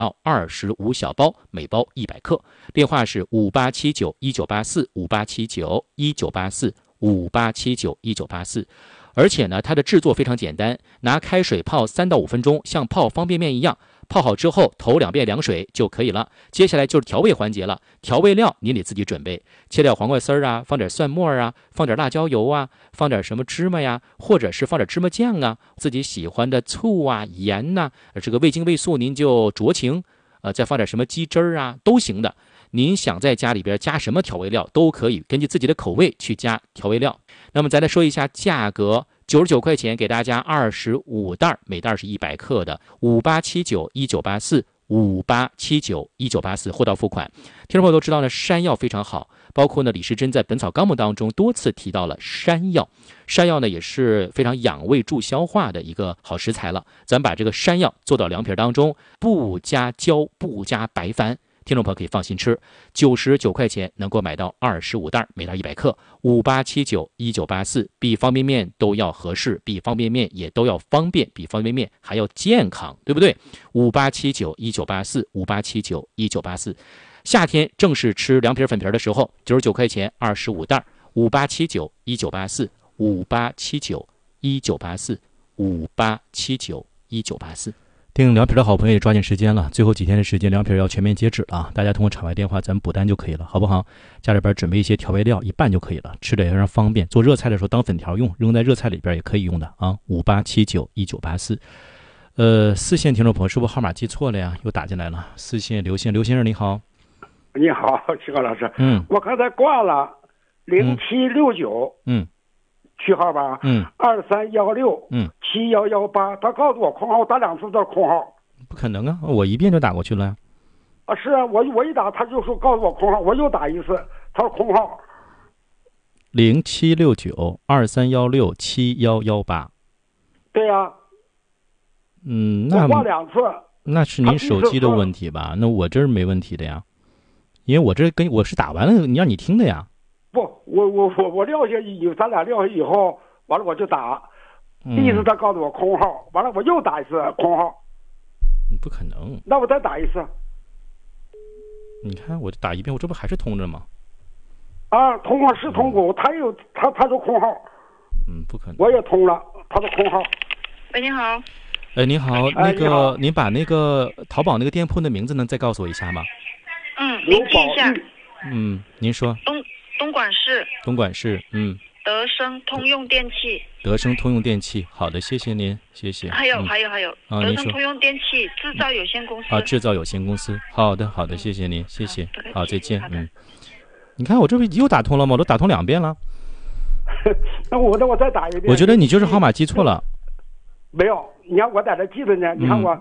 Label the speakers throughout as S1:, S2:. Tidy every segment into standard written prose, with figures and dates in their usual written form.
S1: 25小包，每包100克。电话是5879-1984，5879-1984，5879-1984。而且呢，它的制作非常简单，拿开水泡3到5分钟，像泡方便面一样。泡好之后，头2遍凉水就可以了。接下来就是调味环节了，调味料你得自己准备，切掉黄瓜丝啊，放点蒜末啊，放点辣椒油啊，放点什么芝麻呀，或者是放点芝麻酱啊，自己喜欢的醋啊、盐呐，这个味精味素您就酌情，再放点什么鸡汁儿啊，都行的。您想在家里边加什么调味料都可以，根据自己的口味去加调味料。那么再来说一下价格。99块钱给大家25袋，每袋是100克的，5879-1984，5879-1984，货到付款。听众朋友都知道呢，山药非常好，包括呢李时珍在《本草纲目》当中多次提到了山药。山药呢也是非常养胃助消化的一个好食材了。咱把这个山药做到凉皮当中，不加椒，不加白矾。听众朋友可以放心吃，99块钱能够买到25袋，每袋100克，5879-1984，比方便面都要合适，比方便面也都要方便，比方便面还要健康，对不对？5879-1984，5879-1984。夏天正是吃凉皮粉皮的时候，99块钱25袋，5879-1984，5879-1984，5879-1984。订凉皮的好朋友也抓紧时间了，最后几天的时间凉皮要全面截止了，大家通过场外电话咱们补单就可以了，好不好？家里边准备一些调味料，一拌就可以了，吃着也非常方便，做热菜的时候当粉条用，扔在热菜里边也可以用的啊。5879-1984。四线听众朋友是不是号码记错了呀？又打进来了。四线刘先生你好。
S2: 你好，齐高老师。我刚才挂了0769。区号吧，23167118，他告诉我空号，我打2次的空号。
S1: 不可能啊，我一遍就打过去了呀。
S2: 是啊，我一打他就说告诉我空号，我又打一次，他说空号。
S1: 0769-23167118。
S2: 对呀。
S1: 那
S2: 我挂2次。
S1: 那是您手机的问题吧？那我这是没问题的呀，因为我是打完了，你让你听的呀。
S2: 不，我撂下咱俩撂下以后，完了我就打。第一次他告诉我空号，完了我又打一次空号。
S1: 不可能。
S2: 那我再打一次。
S1: 你看，我打一遍，我这不还是通着吗？
S2: 通号是通过，他说空号。
S1: 不可能。
S2: 我也通了，他说空号。
S3: 喂，你好。
S1: 你好，那个您把那个淘宝那个店铺的名字能再告诉我一下吗？
S3: 您记一下。
S1: 您说。
S3: 东莞市。德生通用电器。
S1: 德生通用电器，好的，谢谢您，谢谢。
S3: 还有，德生通用电器制造有限公司。
S1: 制造有限公司，好的，谢谢您，谢谢。好，再见。你看我这不又打通了吗？我都打通2遍了。
S2: 那我再打一遍。
S1: 我觉得你就是号码记错了。
S2: 没有，你看我在这记着呢。你看我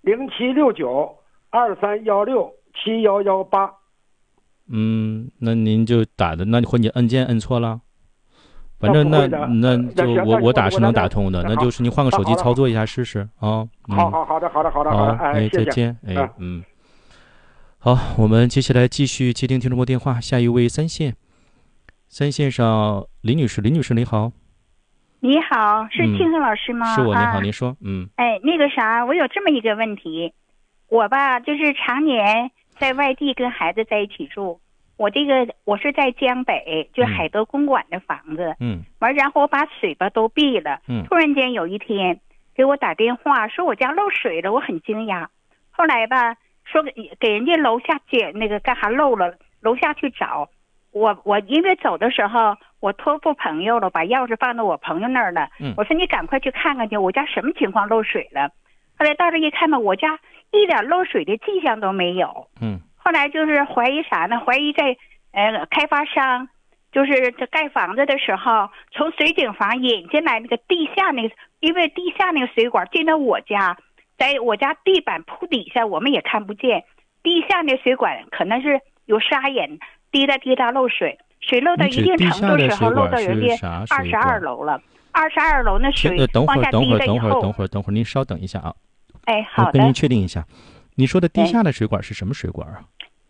S2: 0769-23167118。
S1: 那您就打的，那或你按键摁错了。反正那就我打是能打通的，那就是您换个手机操作一下试试啊。
S2: 好的。
S1: 再见。好，我们接下来继续接听听众朋友电话，下一位三线上李女士你好。
S4: 你好，是庆生老师吗？
S1: 是我，你好，您说。
S4: 那个啥，我有这么一个问题，我吧就是常年在外地跟孩子在一起住，我是在江北，就是海德公馆的房子，然后我把水吧都闭了，突然间有一天给我打电话说我家漏水了，我很惊讶，后来吧说给人家楼下那个干啥漏了，楼下去找。我因为走的时候我托付朋友了，把钥匙放到我朋友那儿了，我说你赶快去看看去，我家什么情况漏水了。后来到这一看吧，我家一点漏水的迹象都没有。后来就是怀疑啥呢？怀疑在开发商就是这盖房子的时候，从水井房引进来那个地下那个，因为地下那个水管进到我家，在我家地板铺底下我们也看不见，地下那水管可能是有沙眼，滴答漏水，水漏到一定程度的时候漏到人家22楼了。22楼那水往下滴了以后，
S1: 等会儿，您稍等一下啊。
S4: 好的。
S1: 我跟您确定一下，你说的地下的水管是什么水管啊？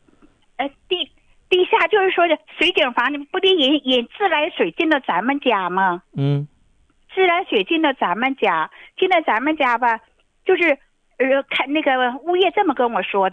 S4: 地下就是说的水井房，你不得引自来水进到咱们家吗？自来水进到咱们家吧，就是看那个物业这么跟我说